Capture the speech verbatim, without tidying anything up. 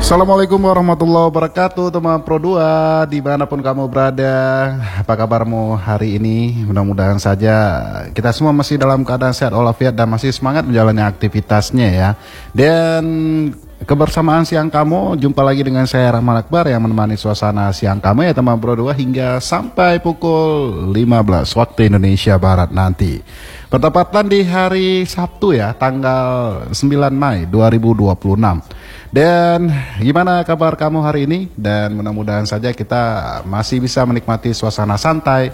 Assalamualaikum warahmatullahi wabarakatuh, teman Pro dua dimanapun kamu berada. Apa kabarmu hari ini? Mudah-mudahan saja kita semua masih dalam keadaan sehat walafiat dan masih semangat menjalani aktivitasnya ya. Dan kebersamaan siang kamu, jumpa lagi dengan saya Rahman Akbar yang menemani suasana siang kamu ya teman Pro dua hingga sampai pukul lima belas waktu Indonesia Barat nanti. Bertepatan di hari Sabtu ya, tanggal sembilan Mei dua ribu dua puluh enam. Dan gimana kabar kamu hari ini? Dan mudah-mudahan saja kita masih bisa menikmati suasana santai